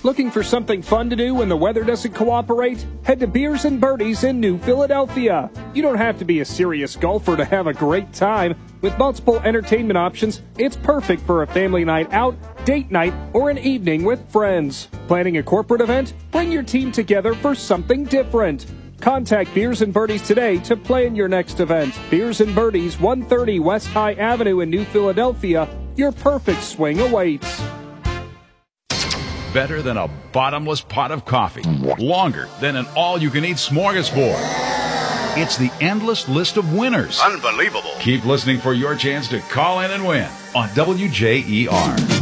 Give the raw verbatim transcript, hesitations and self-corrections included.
Looking for something fun to do when the weather doesn't cooperate? Head to Beers and Birdies in New Philadelphia. You don't have to be a serious golfer to have a great time. With multiple entertainment options, it's perfect for a family night out, date night, or an evening with friends. Planning a corporate event? Bring your team together for something different. Contact Beers and Birdies today to plan your next event. Beers and Birdies, one thirty West High Avenue in New Philadelphia. Your perfect swing awaits. Better than a bottomless pot of coffee. Longer than an all-you-can-eat smorgasbord. It's the endless list of winners. Unbelievable. Keep listening for your chance to call in and win on W J E R.